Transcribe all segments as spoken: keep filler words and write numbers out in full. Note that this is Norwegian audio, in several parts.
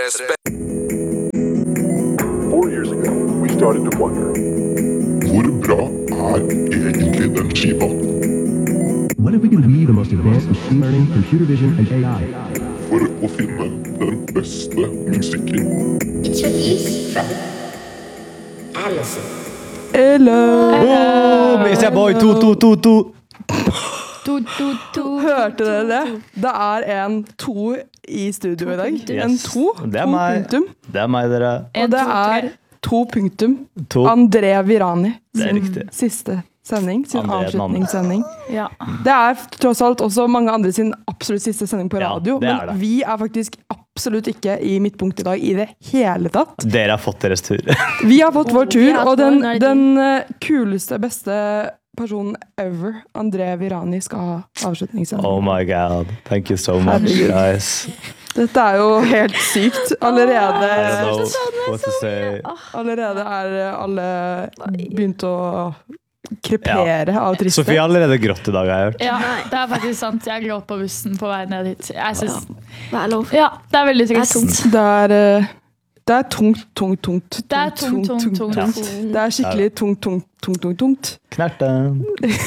Four years ago, we started to wonder, hvor bra er egentlig den skiva? What if we can weave the most advanced machine learning, computer vision, and A I? For å finne den beste musikken. Introduce from Allison. Hello! Boom! It's your boy to to to to. To, to, to, Hørte dere det? Det er en to i studio i dag. En Yes. to. Det er to meg. punktum. Det er meg, dere. Og det er to punktum. To. André Virani Det er sin riktig. siste sending, sin André den andre. avslutningssending. Ja. Det er tross alt også mange andre sin absolutt siste sending på Ja, radio, det er men det. vi er faktisk absolutt ikke i midtpunkt i dag i det hele tatt. Dere har fått deres tur. Vi har fått vår Vi tur, har og hatt den, vår, nå er det den eh, kuleste, beste personen ever, André Virani, skal ha avslutningssending. Oh my god. Thank you so much, Herregud. guys. Dette er jo helt sykt. I Allerede, don't know what to say. allerede er alle begynt å krepere av tristhet. Sofie har allerede grått i dag, har jeg hørt. Ja, det er faktisk sant. Jeg gråt på bussen på vei ned hit. Jeg synes, Hva er lov? ja, det er veldig Det er trist. tungt. Det er, eh, det er tungt, tungt, tungt. Det er tungt, tungt, tungt. Det er skikkelig tungt, tungt, tungt, tungt, tungt. Knerten.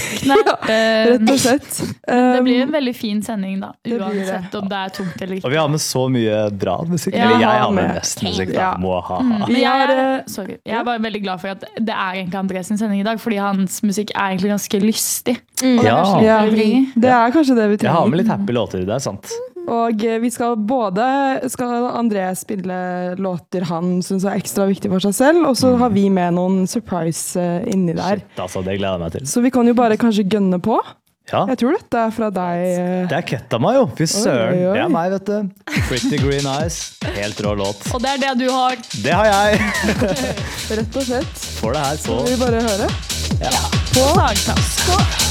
Rett og slett. Det blir Um, en veldig fin sending da, det blir det. uansett om det er tungt eller Og ikke. vi har med så mye bra musikk. Ja, Eller jeg har har med med. mest musikk, da. Ja. Må ha. Men Vi jeg har, er, eh, sorry, jeg er bare veldig glad for at det er egentlig André sin sending i dag, fordi hans musikk er egentlig ganske lystig. Og det er Ja. kanskje litt Ja, det vi trenger. det er kanskje det vi Jeg har med trenger. litt happy låter, det er sant. Og eh, vi skal både skal André spille låter han synes er ekstra viktig for seg selv, og så har vi med noen surprise eh, inni der. Shit, altså, det gleder jeg meg til. Så vi kan jo bare kanskje gønne på. Ja, Jeg tror dette er fra deg. eh. det er Ketama, jo. Fy søren. oi, oi. Det er meg, vet du. Pretty Green Eyes. Helt rå låt. Og det er det du har. Det har jeg. Rett og slett. Får det her på Skal vi bare høre? På Sagplass.